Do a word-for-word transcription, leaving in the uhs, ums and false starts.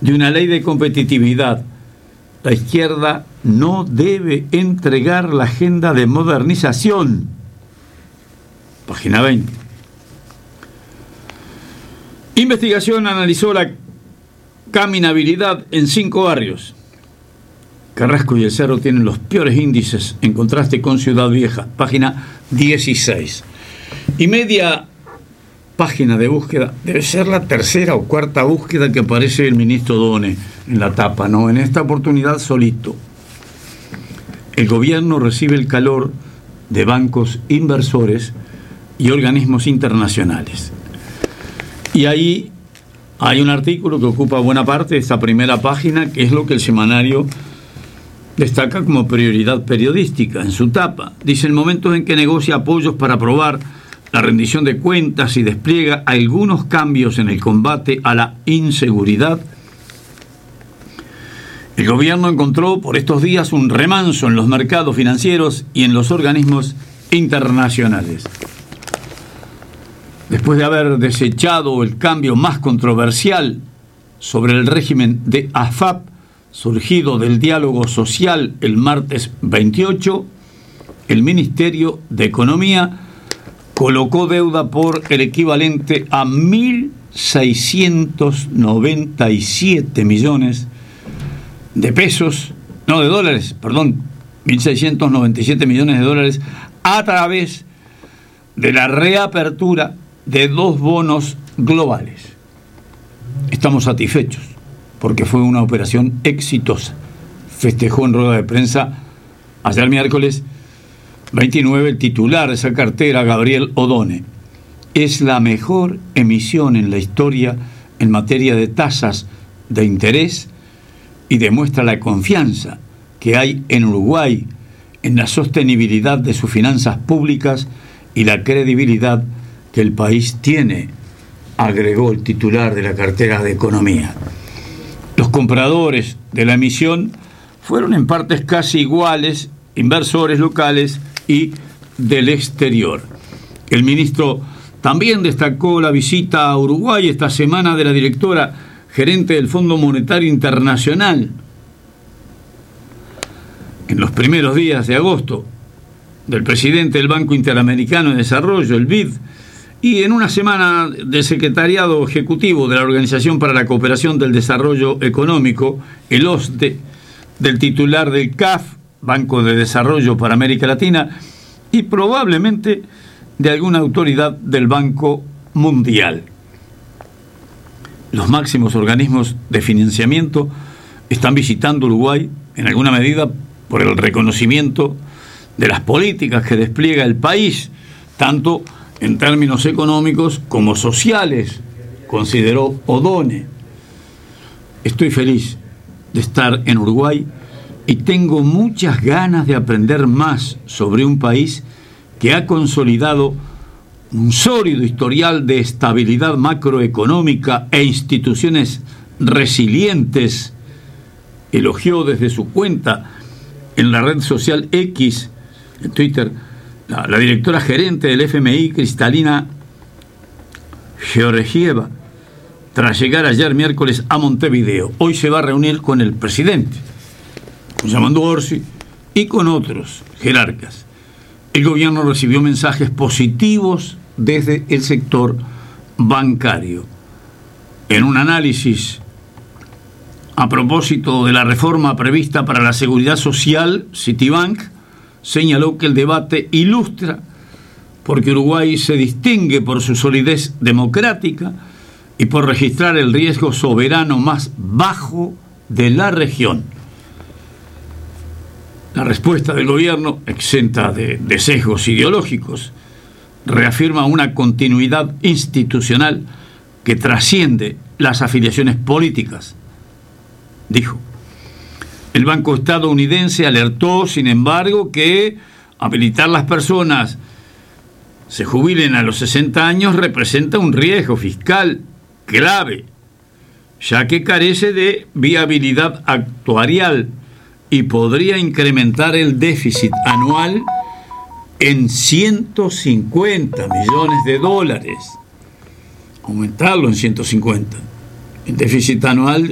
de una ley de competitividad. La izquierda no debe entregar la agenda de modernización. Página veinte. Investigación analizó la caminabilidad en cinco barrios. Carrasco y El Cerro tienen los peores índices en contraste con Ciudad Vieja. Página dieciséis. Y media página de búsqueda. Debe ser la tercera o cuarta búsqueda que aparece el ministro Done en la tapa, ¿no? En esta oportunidad solito. El gobierno recibe el calor de bancos inversores y organismos internacionales. Y ahí hay un artículo que ocupa buena parte de esta primera página, que es lo que el semanario destaca como prioridad periodística en su tapa. Dice: el momento en que negocia apoyos para aprobar la rendición de cuentas y despliega algunos cambios en el combate a la inseguridad, el gobierno encontró por estos días un remanso en los mercados financieros y en los organismos internacionales. Después de haber desechado el cambio más controversial sobre el régimen de A F A P, surgido del diálogo social el martes veintiocho, el Ministerio de Economía colocó deuda por el equivalente a mil seiscientos noventa y siete millones de pesos, no, de dólares, perdón, mil seiscientos noventa y siete millones de dólares a través de la reapertura de dos bonos globales. Estamos satisfechos porque fue una operación exitosa, festejó en rueda de prensa ayer miércoles veintinueve el titular de esa cartera, Gabriel Odone. Es la mejor emisión en la historia en materia de tasas de interés y demuestra la confianza que hay en Uruguay en la sostenibilidad de sus finanzas públicas y la credibilidad que el país tiene, agregó el titular de la cartera de Economía. Los compradores de la emisión fueron en partes casi iguales, inversores locales y del exterior. El ministro también destacó la visita a Uruguay esta semana de la directora gerente del Fondo Monetario Internacional. En los primeros días de agosto, del presidente del Banco Interamericano de Desarrollo, el B I D, y en una semana del secretariado ejecutivo de la Organización para la Cooperación del Desarrollo Económico, el O S D E, del titular del C A F, Banco de Desarrollo para América Latina, y probablemente de alguna autoridad del Banco Mundial. Los máximos organismos de financiamiento están visitando Uruguay en alguna medida por el reconocimiento de las políticas que despliega el país, tanto en términos económicos como sociales, consideró Odone. Estoy feliz de estar en Uruguay y tengo muchas ganas de aprender más sobre un país que ha consolidado un sólido historial de estabilidad macroeconómica e instituciones resilientes, elogió desde su cuenta en la red social X, en Twitter, la, la directora gerente del F M I, Cristalina Georgieva, tras llegar ayer miércoles a Montevideo. Hoy se va a reunir con el presidente, con Yamandu Orsi, y con otros jerarcas. El gobierno recibió mensajes positivos desde el sector bancario. En un análisis a propósito de la reforma prevista para la seguridad social, Citibank señaló que el debate ilustra porque Uruguay se distingue por su solidez democrática y por registrar el riesgo soberano más bajo de la región. La respuesta del gobierno, exenta de, de sesgos ideológicos, reafirma una continuidad institucional que trasciende las afiliaciones políticas, dijo. El banco estadounidense alertó, sin embargo, que habilitar las personas se jubilen a los sesenta años representa un riesgo fiscal grave, ya que carece de viabilidad actuarial y podría incrementar el déficit anual en ciento cincuenta millones de dólares. Aumentarlo en ciento cincuenta. El déficit anual